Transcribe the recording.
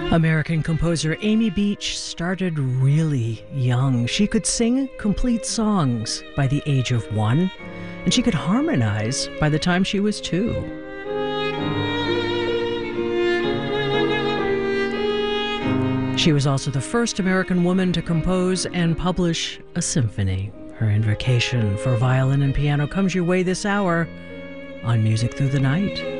American composer Amy Beach started really young. She could sing complete songs by the age of 1, and she could harmonize by the time she was 2. She was also the first American woman to compose and publish a symphony. Her Invocation for violin and piano comes your way this hour on Music Through the Night.